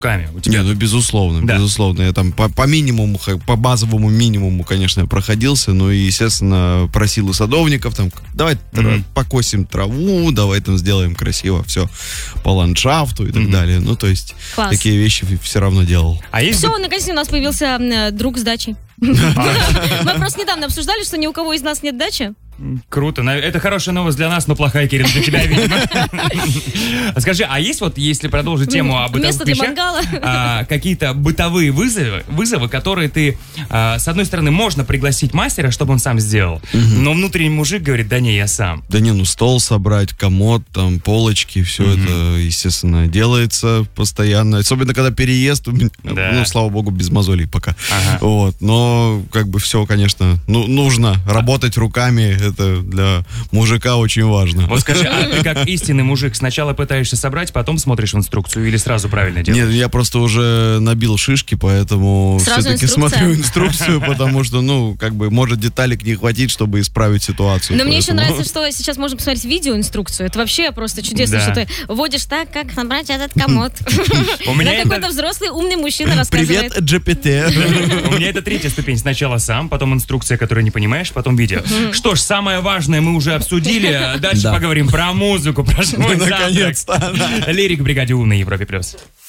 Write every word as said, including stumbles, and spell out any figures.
руками. У тебя... Не, ну безусловно, да. безусловно. Я там по, по минимуму, по базовому минимуму, конечно, проходился, но и, естественно, просил и садовников, там, давай mm-hmm. покосим траву, давай там сделаем красиво все по ландшафту и так mm-hmm. далее. Ну, то есть, Класс. Такие вещи все равно делал. А есть... Все, наконец-то у нас появился э, друг с дачей. Мы просто недавно обсуждали, что ни у кого из нас нет дачи. Круто. Это хорошая новость для нас, но плохая, Кирилл, для тебя, видимо. Скажи, а есть вот, если продолжить тему о бытовых вещах, какие-то бытовые вызовы, вызовы, которые ты, с одной стороны, можно пригласить мастера, чтобы он сам сделал, но внутренний мужик говорит, да не, я сам. Да не, ну стол собрать, комод, там, полочки, все это, естественно, делается постоянно. Особенно, когда переезд, ну, слава богу, без мозолей пока. Вот, но, как бы, все, конечно, нужно работать руками. Это для мужика очень важно. Вот скажи, а ты как истинный мужик сначала пытаешься собрать, потом смотришь в инструкцию или сразу правильно делаешь? Нет, я просто уже набил шишки, поэтому сразу все-таки инструкция? смотрю инструкцию, потому что, ну, как бы, может деталек не хватить, чтобы исправить ситуацию. Но поэтому... мне еще нравится, что сейчас можно посмотреть видеоинструкцию. Это вообще просто чудесно, да. что ты вводишь так, как собрать этот комод. У меня какой-то взрослый умный мужчина рассказывает. Привет, джи пи ти. У меня это третья ступень. Сначала сам, потом инструкция, которую не понимаешь, потом видео. Что ж, самое важное мы уже обсудили. Дальше да. поговорим про музыку, про свой завтрак. Лирик в бригаде У на Европе плюс.